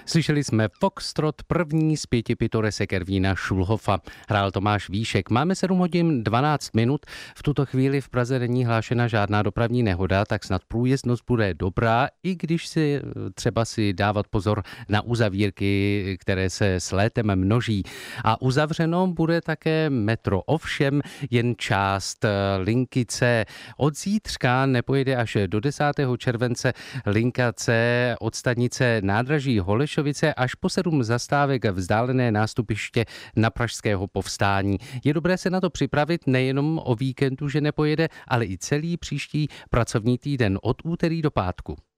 Slyšeli jsme Foxtrot, první z 5 pitoresek Ervína Šulhofa. Hrál Tomáš Víšek. Máme 7 hodin 12 minut. V tuto chvíli v Praze není hlášena žádná dopravní nehoda, tak snad průjezdnost bude dobrá, i když si třeba dávat pozor na uzavírky, které se s létem množí. A uzavřeno bude také metro. Ovšem jen část linky C. Od zítřka nepojede až do 10. července linka C od stanice nádraží Holešovice až po 7 zastávek vzdálené nástupiště na Pražského Povstání. Je dobré se na to připravit nejenom o víkendu, že nepojede, ale i celý příští pracovní týden od úterý do pátku.